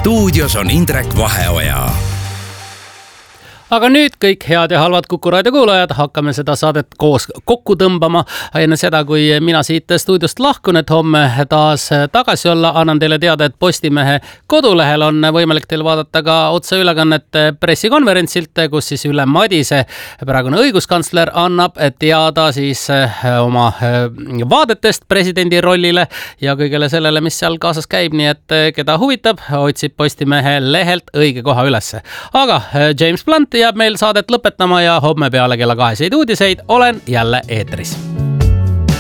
Stuudios on Indrek Vaheoja. Aga nüüd kõik head ja halvad Kuku Raadio kuulajad, hakkame seda saadet koos kokku tõmbama. Enne seda, kui mina siit stuudiost lahkun, et homme taas tagasi olla, annan teile teada, et Postimehe kodulehel on võimalik teil vaadata ka otseülekannet pressikonverentsilt, kus siis Ülle Madise, praegune õiguskantsler, annab teada siis oma vaadetest presidendi rollile ja kõigele sellele, mis seal kaasas käib. Nii et keda huvitab, otsib Postimehe lehelt õige koha ülesse. Aga James Blunt jääb meil saadet lõpetama ja homme peale kella 2 uudiseid olen jälle eetris.